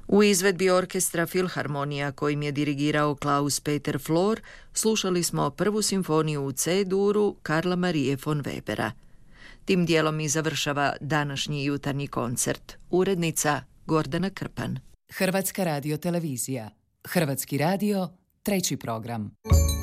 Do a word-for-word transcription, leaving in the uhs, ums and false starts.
U izvedbi orkestra Filharmonija kojim je dirigirao Klaus Peter Flor slušali smo prvu simfoniju u C-duru Karla Marie von Webera. Tim dijelom i završava današnji jutarnji koncert. Urednica Gordana Krpan. Hrvatska radiotelevizija. Hrvatski radio, treći program.